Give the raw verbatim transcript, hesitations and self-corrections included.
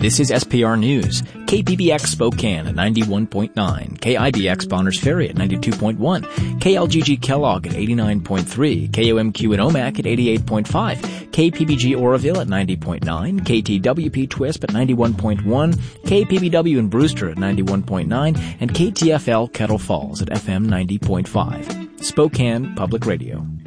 This is S P R News. K P B X Spokane at ninety-one point nine, K I B X Bonners Ferry at ninety-two point one, K L G G Kellogg at eighty-nine point three, K O M Q in Omak at eighty-eight point five, K P B G Oroville at ninety point nine, K T W P Twisp at ninety-one point one, K P B W in Brewster at ninety-one point nine, and K T F L Kettle Falls at F M ninety point five. Spokane Public Radio.